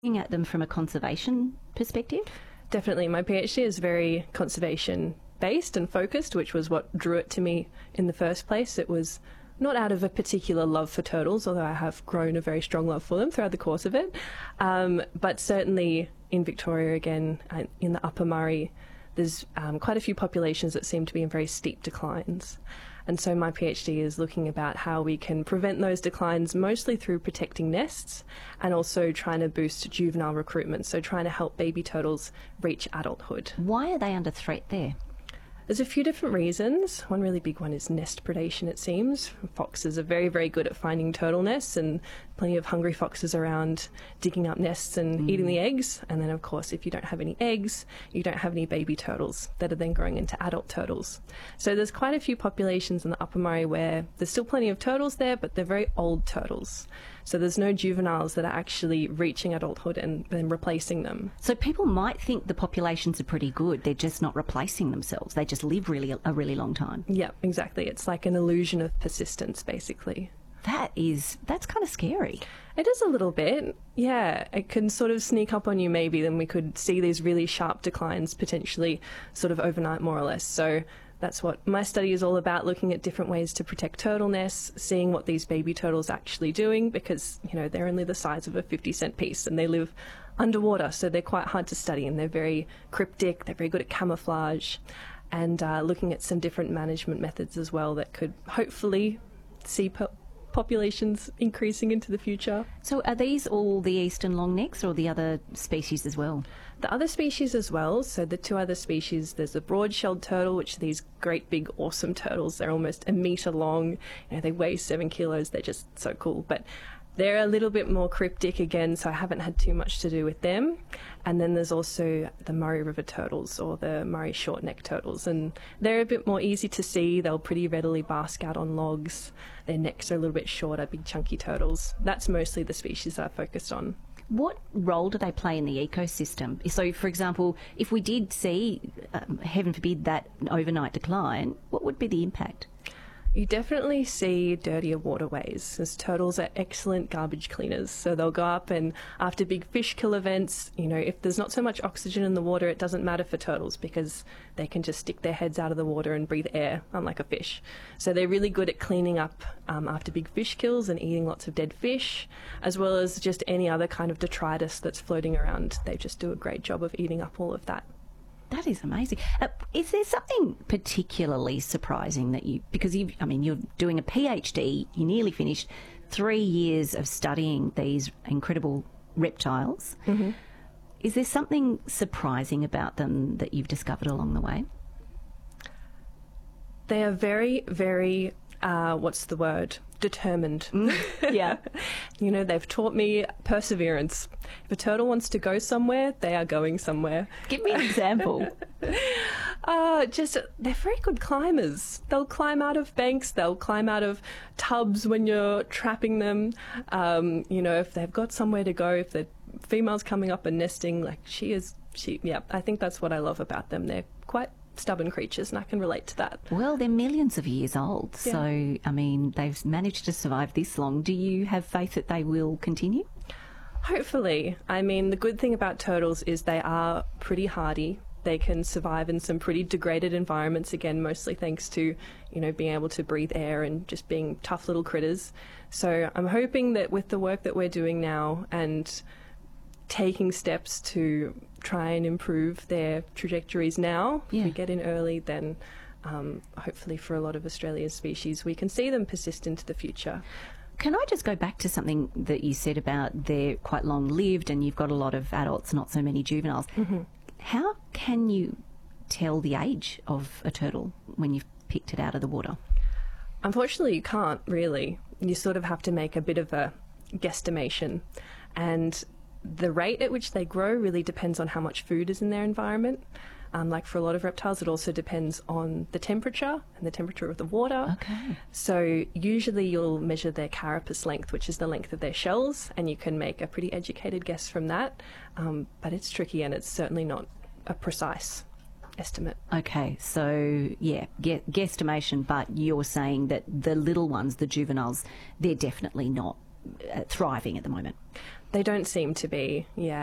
Looking at them from a conservation perspective? Definitely. My PhD is very conservation based and focused, which was what drew it to me in the first place. It was not out of a particular love for turtles, although I have grown a very strong love for them throughout the course of it. But certainly in Victoria, again, in the Upper Murray, there's quite a few populations that seem to be in very steep declines. And so my PhD is looking about how we can prevent those declines, mostly through protecting nests and also trying to boost juvenile recruitment, so trying to help baby turtles reach adulthood. Why are they under threat there? There's a few different reasons. One really big one is nest predation, it seems. Foxes are very, very good at finding turtle nests, and plenty of hungry foxes around digging up nests and eating the eggs. And then, of course, if you don't have any eggs, you don't have any baby turtles that are then growing into adult turtles. So there's quite a few populations in the Upper Murray where there's still plenty of turtles there, but they're very old turtles. So there's no juveniles that are actually reaching adulthood and then replacing them. So people might think the populations are pretty good. They're just not replacing themselves. They just live a really long time. Yeah, exactly. It's like an illusion of persistence, basically. That's kind of scary. It is a little bit. Yeah, it can sort of sneak up on you maybe. Then we could see these really sharp declines potentially sort of overnight, more or less. So that's what my study is all about, looking at different ways to protect turtle nests, seeing what these baby turtles are actually doing, because, you know, they're only the size of a 50-cent piece and they live underwater, so they're quite hard to study, and they're very cryptic, they're very good at camouflage, and looking at some different management methods as well that could hopefully see populations increasing into the future. So are these all the eastern longnecks or the other species as well? The other species as well. So the two other species, there's the broad-shelled turtle, which are these great big awesome turtles. They're almost a metre long. You know, they weigh 7 kilos. They're just so cool. But they're a little bit more cryptic again, so I haven't had too much to do with them. And then there's also the Murray River turtles, or the Murray short-necked turtles, and they're a bit more easy to see. They'll pretty readily bask out on logs. Their necks are a little bit shorter, big chunky turtles. That's mostly the species that I focused on. What role do they play in the ecosystem? So, for example, if we did see, heaven forbid, that overnight decline, what would be the impact? You definitely see dirtier waterways, as turtles are excellent garbage cleaners. So they'll go up, and after big fish kill events, you know, if there's not so much oxygen in the water, it doesn't matter for turtles because they can just stick their heads out of the water and breathe air, unlike a fish. So they're really good at cleaning up after big fish kills and eating lots of dead fish, as well as just any other kind of detritus that's floating around. They just do a great job of eating up all of that. That is amazing. Is there something particularly surprising that because you're doing a PhD, you nearly finished 3 years of studying these incredible reptiles. Mm-hmm. Is there something surprising about them that you've discovered along the way? They are very, very, determined. Yeah. You know, they've taught me perseverance. If a turtle wants to go somewhere, they are going somewhere. Give me an example. They're very good climbers. They'll climb out of banks, they'll climb out of tubs when you're trapping them. You know, if they've got somewhere to go, if the female's coming up and nesting, like I think that's what I love about them. They're quite stubborn creatures, and I can relate to that. Well, they're millions of years old, yeah. So, I mean, they've managed to survive this long. Do you have faith that they will continue? Hopefully. I mean, the good thing about turtles is they are pretty hardy. They can survive in some pretty degraded environments, again, mostly thanks to, you know, being able to breathe air and just being tough little critters. So I'm hoping that with the work that we're doing now and taking steps to try and improve their trajectories now, if we get in early, then hopefully for a lot of Australia's species we can see them persist into the future. Can I just go back to something that you said about they're quite long-lived and you've got a lot of adults, not so many juveniles. Mm-hmm. How can you tell the age of a turtle when you've picked it out of the water? Unfortunately, you can't really. You sort of have to make a bit of a guesstimation, and the rate at which they grow really depends on how much food is in their environment. Like for a lot of reptiles, it also depends on the temperature and the temperature of the water. Okay. So usually you'll measure their carapace length, which is the length of their shells, and you can make a pretty educated guess from that. But it's tricky, and it's certainly not a precise estimate. Okay, so yeah, guesstimation, but you're saying that the little ones, the juveniles, they're definitely not thriving at the moment. They don't seem to be, yeah.